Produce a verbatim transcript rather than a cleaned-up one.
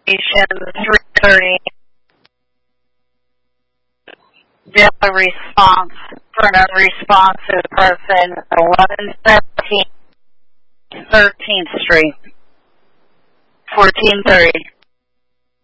three thirty. Daily response for an unresponsive person, eleven seventeen thirteenth Street, fourteen thirty.